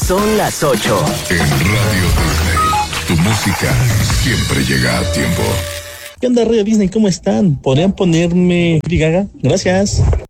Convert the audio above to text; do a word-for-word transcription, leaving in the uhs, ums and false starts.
Son las ocho. En Radio Disney, tu música siempre llega a tiempo. ¿Qué onda, Radio Disney? ¿Cómo están? ¿Podrían ponerme Lady Gaga? Gracias.